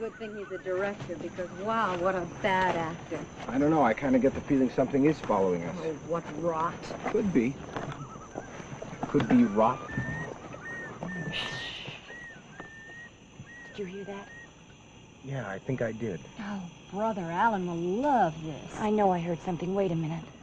good thing he's a director, because, wow, what a bad actor. I don't know. I kind of get the feeling something is following us. Oh, what rot. Could be. Could be rot. Did you hear that? Yeah, I think I did. Oh, Brother Alan will love this. I know I heard something. Wait a minute.